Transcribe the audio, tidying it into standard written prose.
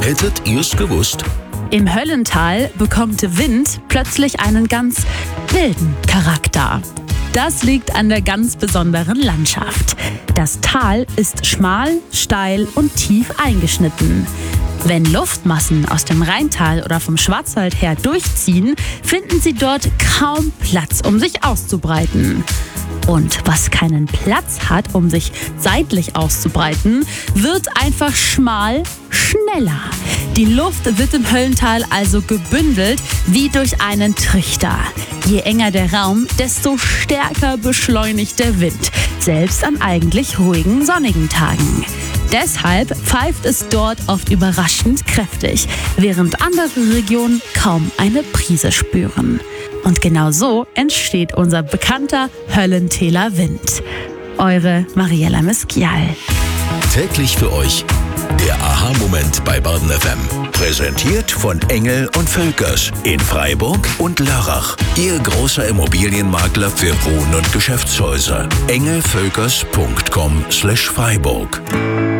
Hättet ihr's gewusst? Im Höllental bekommt Wind plötzlich einen ganz wilden Charakter. Das liegt an der ganz besonderen Landschaft. Das Tal ist schmal, steil und tief eingeschnitten. Wenn Luftmassen aus dem Rheintal oder vom Schwarzwald her durchziehen, finden sie dort kaum Platz, um sich auszubreiten. Und was keinen Platz hat, um sich seitlich auszubreiten, wird einfach schmal schneller. Die Luft wird im Höllental also gebündelt wie durch einen Trichter. Je enger der Raum, desto stärker beschleunigt der Wind, selbst an eigentlich ruhigen, sonnigen Tagen. Deshalb pfeift es dort oft überraschend kräftig, während andere Regionen kaum eine Prise spüren. Und genau so entsteht unser bekannter Höllentäler Wind. Eure Mariella Miskial. Täglich für euch der Aha-Moment bei Baden FM. Präsentiert von Engel & Völkers in Freiburg und Lörrach. Ihr großer Immobilienmakler für Wohn- und Geschäftshäuser. engelvölkers.com/Freiburg.